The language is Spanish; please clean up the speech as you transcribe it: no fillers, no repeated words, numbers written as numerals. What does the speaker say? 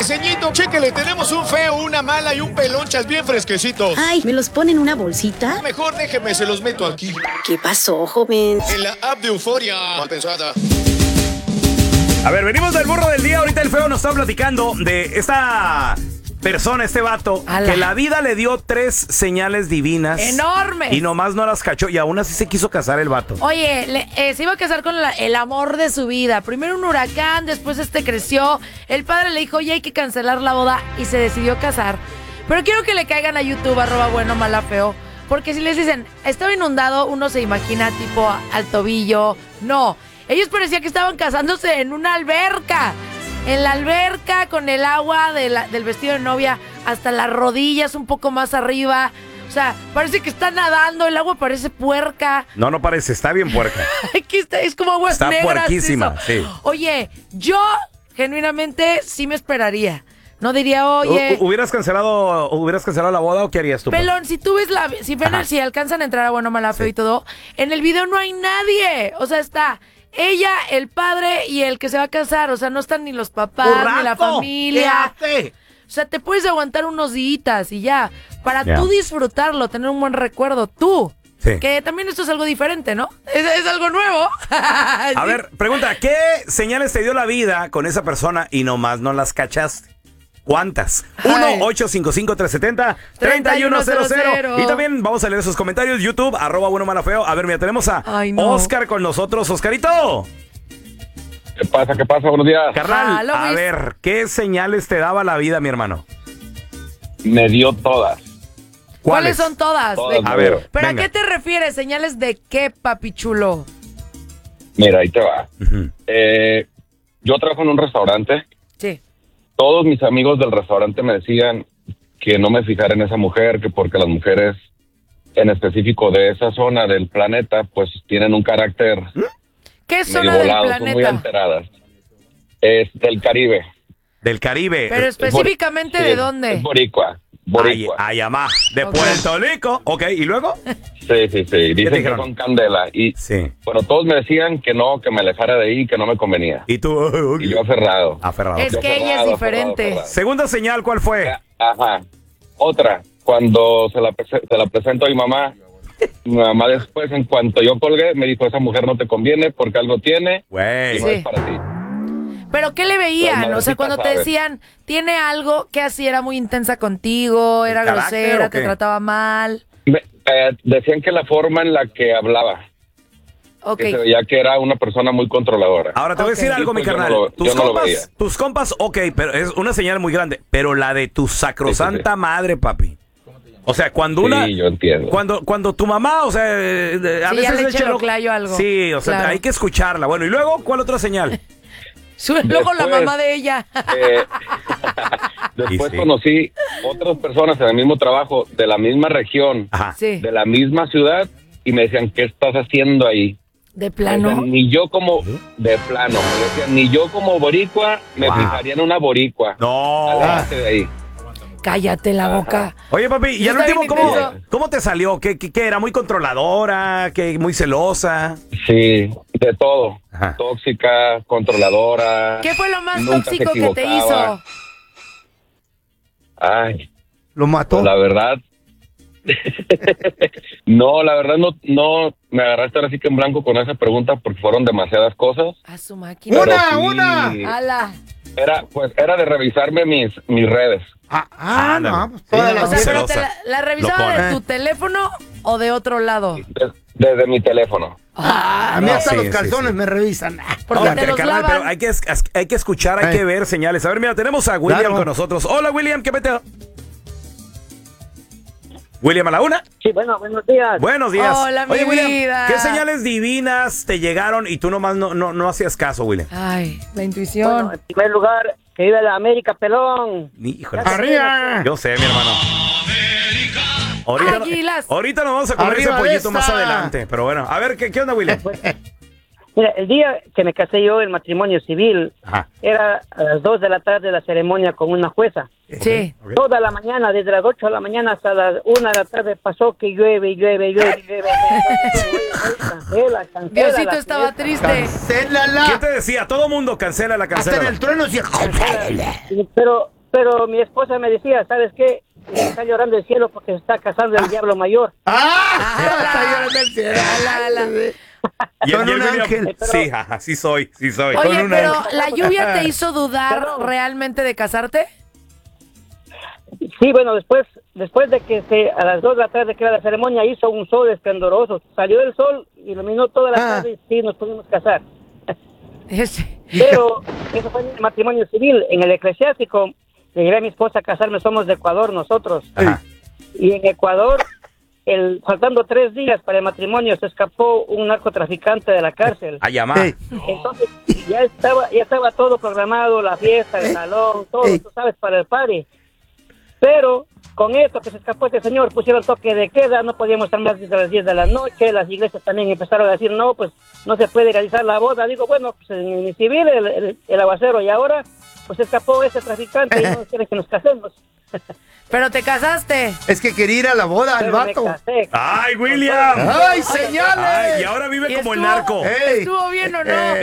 ceñito, chéquele, tenemos un feo, una mala y un pelonchas bien fresquecitos. Ay, ¿me los ponen en una bolsita? Mejor déjeme, se los meto aquí. ¿Qué pasó, joven? En la app de Euforia. Mal pensada. A ver, venimos del burro del día. Ahorita el feo nos está platicando de esta persona, este vato, que la vida le dio 3 señales divinas. ¡Enormes! Y nomás no las cachó y aún así se quiso casar el vato. Oye, se iba a casar con el amor de su vida. Primero un huracán, después creció. El padre le dijo, oye, hay que cancelar la boda y se decidió casar. Pero quiero que le caigan a YouTube, @bueno_mala_feo. Porque si les dicen, estaba inundado, uno se imagina tipo al tobillo. No, ellos parecía que estaban casándose en una alberca. En la alberca, con el agua del vestido de novia hasta las rodillas, un poco más arriba. O sea, parece que está nadando, el agua parece puerca. No parece, está bien puerca. Aquí es como aguas está negras. Está puerquísima, sí. Oye, yo genuinamente sí me esperaría. No diría, oye... ¿Hubieras cancelado la boda o qué harías tú? Pelón, si tú ves si alcanzan a entrar a bueno, mala, feo y todo, en el video no hay nadie. O sea, está... ella, el padre y el que se va a casar. O sea, no están ni los papás, ni la familia. ¡Quédate! O sea, te puedes aguantar unos días y ya. Para tú disfrutarlo, tener un buen recuerdo. Tú. Sí. Que también esto es algo diferente, ¿no? Es algo nuevo. A sí. ver, pregunta, ¿qué señales te dio la vida con esa persona y nomás no las cachaste? ¿Cuántas? 1-855-370-3100. Y también vamos a leer sus comentarios. YouTube, @buenomalafeo. A ver, mira, tenemos a Oscar con nosotros. Oscarito. ¿Qué pasa? Buenos días. Carnal, a ver, ¿qué señales te daba la vida, mi hermano? Me dio todas. ¿Cuáles son todas? A ver, ¿pero venga. ¿A qué te refieres? ¿Señales de qué, papi chulo? Mira, ahí te va. Yo trabajo en un restaurante. Sí. Todos mis amigos del restaurante me decían que no me fijara en esa mujer, que porque las mujeres, en específico de esa zona del planeta, pues tienen un carácter ¿qué zona medio del volado, planeta? son muy alteradas. Es del Caribe. Del Caribe. Pero específicamente ¿de dónde? Es boricua. Ayamá, de Puerto Rico. Ok, ¿y luego? Sí. Dicen que son candela. Y bueno, todos me decían que no, que me alejara de ahí, que no me convenía. Y tú, y yo aferrado. Es que ella es diferente. Aferrado. Segunda señal, ¿cuál fue? Ajá. Otra, cuando se la presento a mi mamá después, en cuanto yo colgué, me dijo, esa mujer no te conviene porque algo tiene y no es para ti. ¿Pero qué le veían? O sea, cuando te decían, tiene algo, ¿qué hacía? ¿Era muy intensa contigo? ¿Era grosera? ¿Te trataba mal? Decían que la forma en la que hablaba. Okay. Que se veía que era una persona muy controladora. Ahora te voy a decir algo, mi carnal. Tus compas, ok, pero es una señal muy grande. Pero la de tu sacrosanta madre, papi. O sea, cuando yo entiendo. Cuando tu mamá, o sea, a veces le echa algo. Sí, o sea, hay que escucharla. Bueno, ¿y luego cuál otra señal? Luego la mamá de ella. Después conocí otras personas en el mismo trabajo, de la misma región, de la misma ciudad, y me decían, ¿qué estás haciendo ahí? ¿De plano? Decían, ni yo como, de plano, me decían, ni yo como boricua me fijaría en una boricua. No. Aléjate de ahí. Cállate la boca. Oye, papi, y al último, ¿cómo te salió? ¿Qué era? ¿Muy controladora? ¿Muy celosa? Sí, de todo. Tóxica, controladora. ¿Qué fue lo más tóxico que te hizo? Ay. ¿Lo mató? Pues la verdad. No, la verdad no me agarraste ahora sí que en blanco con esa pregunta porque fueron demasiadas cosas. A su máquina. ¡Una! ¡Hala! Era de revisarme mis redes. No. O sea, pero ¿la revisaba de tu teléfono o de otro lado? Desde mi teléfono. A mí hasta los calzones me revisan. Porque te los lavan. Pero hay que escuchar, hay que ver señales. A ver, mira, tenemos a William con nosotros. Hola, William, ¿qué mete? William, a la una. Sí, bueno, buenos días. Buenos días. Hola, mi vida. ¿Qué señales divinas te llegaron y tú nomás no hacías caso, William? Ay, la intuición. Bueno, en primer lugar, que viva la América, pelón. Híjole. ¡Arriba! Yo sé, mi hermano. Ahorita nos vamos a comer ese pollito más adelante. Pero bueno, a ver, ¿qué onda, William? Mira, el día que me casé yo, el matrimonio civil, era a las 2 de la tarde la ceremonia con una jueza. Sí. Okay. Toda la mañana, desde las 8 de la mañana hasta las 1 de la tarde, pasó que llueve. Cancela. Diosito estaba triste. ¡Cancélala! ¿Qué te decía? Todo mundo cancela. Hasta en el trueno decía... Pero Pero mi esposa me decía, ¿sabes qué? Está llorando el cielo porque se está casando el diablo mayor. Está llorando el cielo. Y Con él un venía- ángel. Sí, ajá, sí soy. Oye, un pero ángel. ¿la lluvia te hizo dudar realmente de casarte? Sí, bueno, después de que a las 2 de la tarde que era la ceremonia hizo un sol esplendoroso. Salió el sol, iluminó toda la tarde y sí, nos pudimos casar. Pero eso fue en el matrimonio civil. En el eclesiástico le llevé a mi esposa a casarme, somos de Ecuador nosotros. Ajá. Y en Ecuador, faltando 3 días para el matrimonio, se escapó un narcotraficante de la cárcel. A llamar. Entonces ya estaba todo programado, la fiesta, el salón, todo, tú sabes, para el party. Pero con esto que se escapó este señor, pusieron toque de queda, no podíamos estar más de las 10 de la noche, las iglesias también empezaron a decir, no, pues no se puede realizar la boda. Digo, bueno, pues en el civil, el aguacero, y ahora pues se escapó ese traficante y no quiere que nos casemos. Pero te casaste. Es que quería ir a la boda al Pero me vato. casé. ¡Ay, William! ¡Ay, señales! Ay, y ahora vive como el narco. Ey. ¿Estuvo bien o no?